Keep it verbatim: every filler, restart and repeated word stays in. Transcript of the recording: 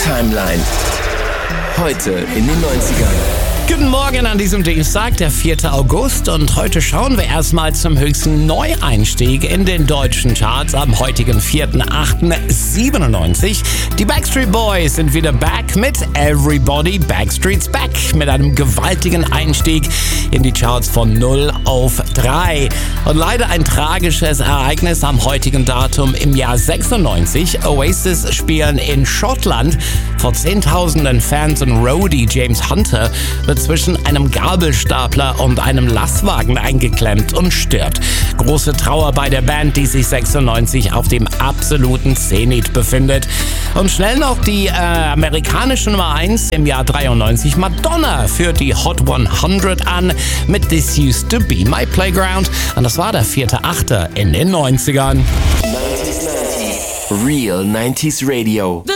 Timeline. Heute in den neunzigern. Guten Morgen an diesem Dienstag, der vierte August, und heute schauen wir erstmal zum höchsten Neueinstieg in den deutschen Charts am heutigen vierten achten siebenundneunzig. Die Backstreet Boys sind wieder back mit Everybody Backstreet's Back mit einem gewaltigen Einstieg in die Charts von null auf drei. Und leider ein tragisches Ereignis am heutigen Datum im Jahr sechsundneunzig. Oasis spielen in Schottland vor zehntausenden Fans und Roadie James Hunter wird zwischen einem Gabelstapler und einem Lastwagen eingeklemmt und stirbt. Große Trauer bei der Band, die sich sechsundneunzig auf dem absoluten Zenit befindet. Und schnell noch die äh, amerikanische Nummer eins im Jahr dreiundneunzig. Madonna führt die Hot hundert an mit This Used to Be My Playground. Und das war der vierte achte in den neunzigern. Real neunziger Radio.